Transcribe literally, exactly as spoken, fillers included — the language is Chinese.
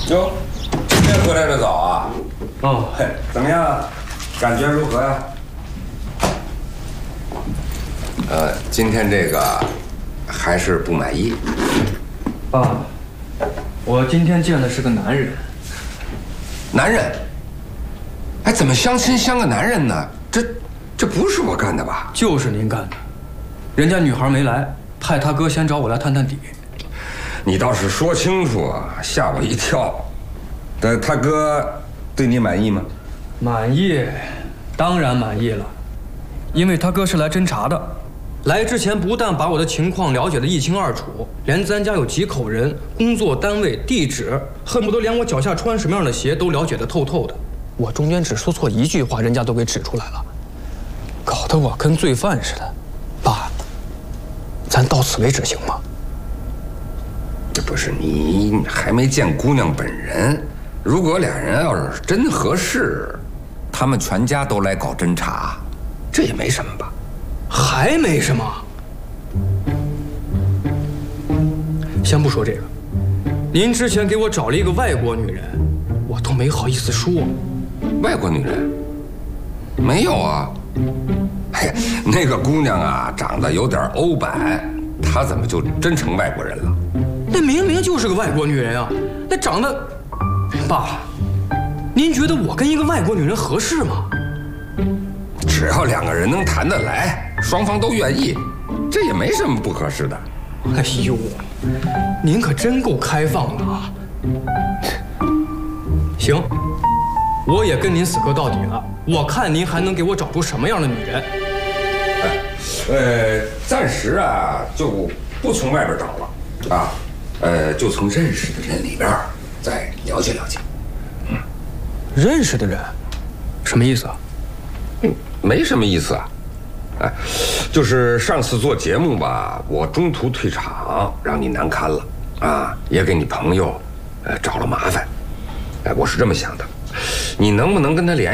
哟，今天回来的早啊？ 哦， 嘿，怎么样？感觉如何呀？呃，今天这个还是不满意。 爸，我今天见的是个男人。 男人？哎，怎么相亲相个男人呢？这这不是我干的吧？ 就是您干的。人家女孩没来，派他哥先找我来探探底。 你倒是说清楚啊，吓我一跳。但他哥对你满意吗？ 满意，当然满意了。因为他哥是来侦查的，来之前不但把我的情况了解得一清二楚，连咱家有几口人、工作单位、地址，恨不得连我脚下穿什么样的鞋都了解得透透的。我中间只说错一句话，人家都给指出来了，搞得我跟罪犯似的。爸，咱到此为止行吗？ 这不是你还没见姑娘本人，如果俩人要是真合适，他们全家都来搞侦查，这也没什么吧？ 还没什么。先不说这个，您之前给我找了一个外国女人，我都没好意思说。 外国女人？没有啊。哎呀，那个姑娘啊，长得有点欧版，她怎么就真成外国人了？ 那明明就是个外国女人啊！那长得……爸，您觉得我跟一个外国女人合适吗？ 只要两个人能谈得来，双方都愿意，这也没什么不合适的。 哎呦，您可真够开放的啊！行，我也跟您死磕到底了。我看您还能给我找出什么样的女人？ 哎，呃，暂时啊就不从外边找了啊，呃，就从认识的人里边再了解了解。 嗯，认识的人，什么意思啊？ 嗯，没什么意思啊。哎，就是上次做节目吧，我中途退场，让你难堪了啊，也给你朋友呃找了麻烦。哎，我是这么想的，你能不能跟他联系？